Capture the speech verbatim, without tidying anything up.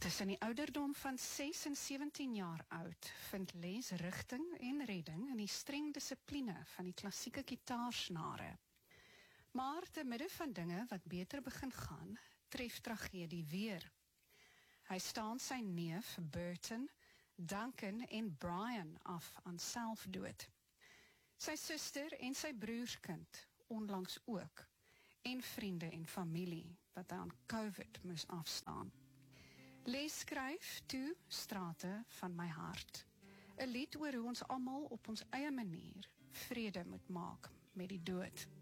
Tussen die ouderdom van ses en sewentien jaar oud vind Les rigting en redding in die streng dissipline van die klassieke gitaarsnare. Maar te midde van dinge wat beter begin gaan, tref tragedie weer. Hy staan sy neef Burton, Duncan en Brian af aan selfdood. Sy suster en sy broerskind onlangs ook, en vriende en familie wat aan COVID moes afstaan. Les skryf toe Strate van my hart, 'n lied oor hoe ons almal op ons eie manier vrede moet maak met die dood.